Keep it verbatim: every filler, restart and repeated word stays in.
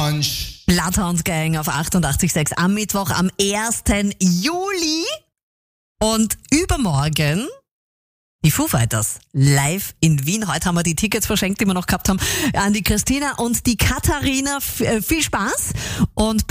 Bloodhound. Bloodhound Gang auf achtundachtzig Komma sechs am Mittwoch, am ersten Juli. Und übermorgen die Foo Fighters live in Wien. Heute haben wir die Tickets verschenkt, die wir noch gehabt haben, an die Christina und die Katharina. Viel Spaß und